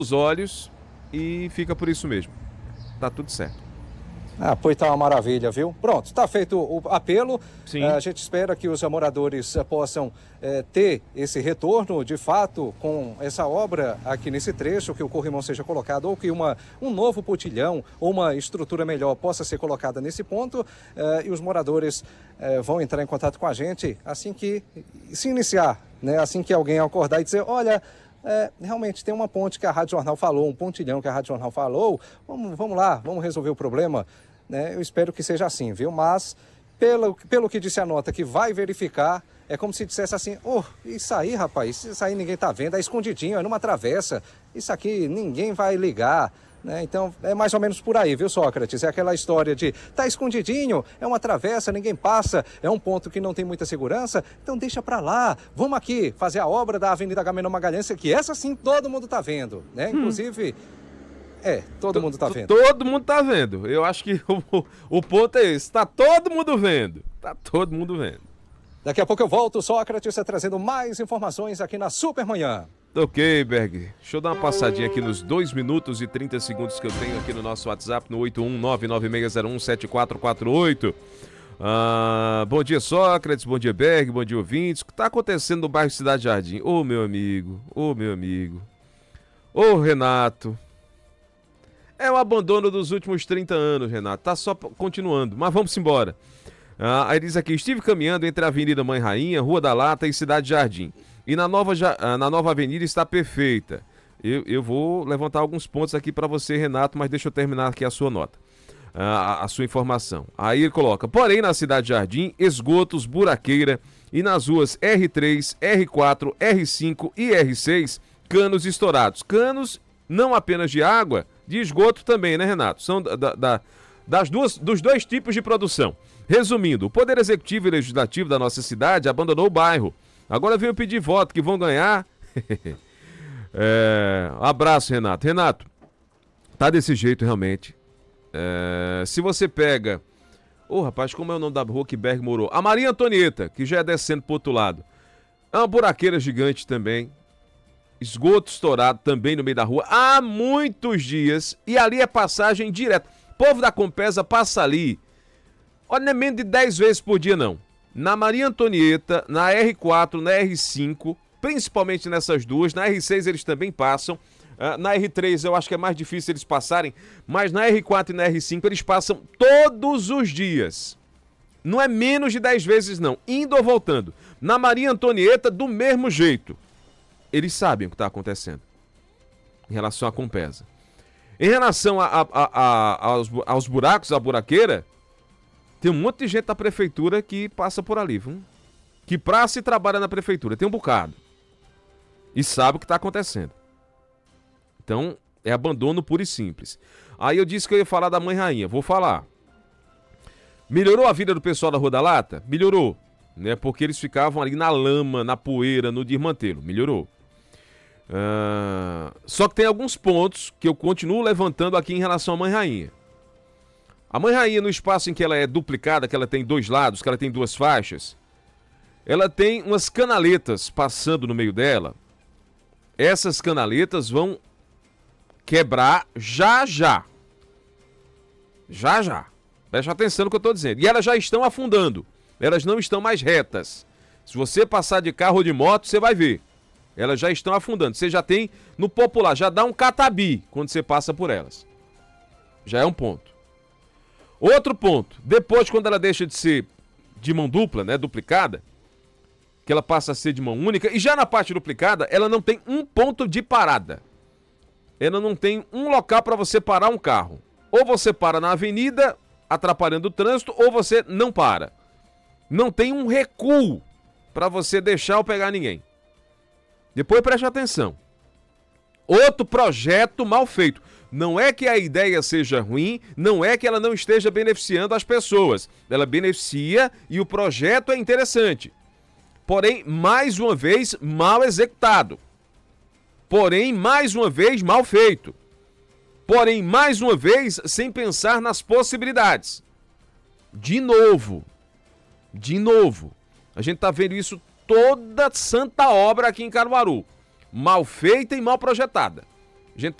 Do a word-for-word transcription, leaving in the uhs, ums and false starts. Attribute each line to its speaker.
Speaker 1: os olhos e fica por isso mesmo. Tá tudo certo.
Speaker 2: Ah, pois tá uma maravilha, viu? Pronto, está feito o apelo.
Speaker 1: Sim.
Speaker 2: A gente espera que os moradores possam é, ter esse retorno, de fato, com essa obra aqui nesse trecho, que o corrimão seja colocado, ou que uma, um novo pontilhão ou uma estrutura melhor possa ser colocada nesse ponto. É, e os moradores é, vão entrar em contato com a gente assim que se iniciar, né? Assim que alguém acordar e dizer, olha... É, realmente tem uma ponte que a Rádio Jornal falou, um pontilhão que a Rádio Jornal falou, vamos, vamos lá, vamos resolver o problema, né? Eu espero que seja assim, viu? Mas, pelo, pelo que disse a nota que vai verificar, é como se dissesse assim, oh, isso aí, rapaz, isso aí ninguém tá vendo, é escondidinho, é numa travessa, isso aqui ninguém vai ligar, né? Então, é mais ou menos por aí, viu, Sócrates? É aquela história de, tá escondidinho, é uma travessa, ninguém passa, é um ponto que não tem muita segurança, então deixa pra lá, vamos aqui fazer a obra da Avenida Agamenon Magalhães, que essa sim todo mundo tá vendo, né? Inclusive, hum. é, todo mundo tá vendo.
Speaker 1: Todo mundo tá vendo, eu acho que o, o ponto é esse, tá todo mundo vendo, tá todo mundo vendo.
Speaker 2: Daqui a pouco eu volto, Sócrates, trazendo mais informações aqui na Supermanhã.
Speaker 1: Ok, Berg. Deixa eu dar uma passadinha aqui nos dois minutos e trinta segundos que eu tenho aqui no nosso WhatsApp, no oito um nove nove seis zero um sete quatro quatro oito. Ah, bom dia, Sócrates. Bom dia, Berg. Bom dia, ouvintes. O que está acontecendo no bairro Cidade Jardim? Ô, meu amigo. Ô, meu amigo. Ô, Renato. É o abandono dos últimos trinta anos, Renato. Tá só continuando, mas vamos embora. Ah, aí diz aqui, estive caminhando entre a Avenida Mãe Rainha, Rua da Lata e Cidade Jardim. E na nova, na nova avenida está perfeita. Eu, eu vou levantar alguns pontos aqui para você, Renato, mas deixa eu terminar aqui a sua nota, a, a sua informação. Aí ele coloca, porém na Cidade Jardim, esgotos, buraqueira e nas ruas R três, R quatro, R cinco e R seis, canos estourados. Canos não apenas de água, de esgoto também, né, Renato? São da, da, das duas, dos dois tipos de produção. Resumindo, o Poder Executivo e Legislativo da nossa cidade abandonou o bairro. Agora veio pedir voto, que vão ganhar. é, um abraço, Renato. Renato, tá desse jeito realmente. É, se você pega... Ô, oh, rapaz, como é o nome da rua que Berg morou? A Maria Antonieta, que já é descendo pro outro lado. É uma buraqueira gigante também. Esgoto estourado também no meio da rua. Há muitos dias. E ali é passagem direta. O povo da Compesa passa ali. Olha, não é menos de dez vezes por dia, não. Na Maria Antonieta, na R quatro, na R cinco, principalmente nessas duas, na R seis eles também passam, uh, na R três eu acho que é mais difícil eles passarem, mas na R quatro e na R cinco eles passam todos os dias. Não é menos de dez vezes não, indo ou voltando. Na Maria Antonieta, do mesmo jeito. Eles sabem o que está acontecendo em relação à Compesa. Em relação a, a, a, a, aos, aos buracos, à buraqueira, tem um monte de gente da prefeitura que passa por ali, viu? Que praça e trabalha na prefeitura, tem um bocado. E sabe o que está acontecendo. Então, é abandono puro e simples. Aí eu disse que eu ia falar da Mãe Rainha, vou falar. Melhorou a vida do pessoal da Rua da Lata? Melhorou, né? Porque eles ficavam ali na lama, na poeira, no desmantelo. Melhorou. Uh... Só que tem alguns pontos que eu continuo levantando aqui em relação à Mãe Rainha. A Mãe Rainha, no espaço em que ela é duplicada, que ela tem dois lados, que ela tem duas faixas, ela tem umas canaletas passando no meio dela. Essas canaletas vão quebrar já já. Já já. Preste atenção no que eu estou dizendo. E elas já estão afundando. Elas não estão mais retas. Se você passar de carro ou de moto, você vai ver. Elas já estão afundando. Você já tem, no popular, já dá um catabi quando você passa por elas. Já é um ponto. Outro ponto, depois quando ela deixa de ser de mão dupla, né, duplicada, que ela passa a ser de mão única, e já na parte duplicada, ela não tem um ponto de parada. Ela não tem um local para você parar um carro. Ou você para na avenida, atrapalhando o trânsito, ou você não para. Não tem um recuo para você deixar ou pegar ninguém. Depois preste atenção. Outro projeto mal feito. Não é que a ideia seja ruim, não é que ela não esteja beneficiando as pessoas. Ela beneficia e o projeto é interessante. Porém, mais uma vez, mal executado. Porém, mais uma vez, mal feito. Porém, mais uma vez, sem pensar nas possibilidades. De novo. De novo. A gente está vendo isso toda santa obra aqui em Caruaru. Mal feita e mal projetada.